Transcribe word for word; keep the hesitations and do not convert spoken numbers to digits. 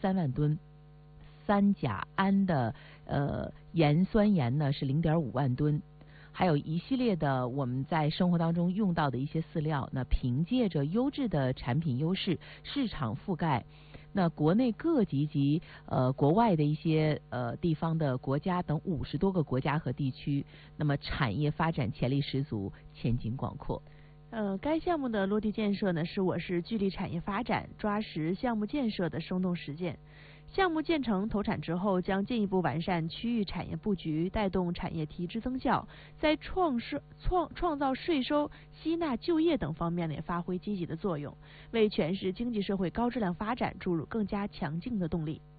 三万吨，三甲胺的呃盐酸盐呢是零点五万吨。还有一系列的我们在生活当中用到的一些饲料，那凭借着优质的产品优势、市场覆盖，那国内各级及呃国外的一些呃地方的国家等五十多个国家和地区，那么产业发展潜力十足，前景广阔。 呃，该项目的落地建设呢，是我市聚力产业发展、抓实项目建设的生动实践。项目建成投产之后，将进一步完善区域产业布局，带动产业提质增效，在创设创创造税收、吸纳就业等方面呢，也发挥积极的作用，为全市经济社会高质量发展注入更加强劲的动力。